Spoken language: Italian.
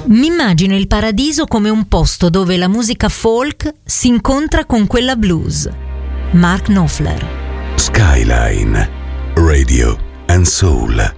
Mi immagino il paradiso come un posto dove la musica folk si incontra con quella blues. Mark Knopfler. Skyline, Radio and Soul.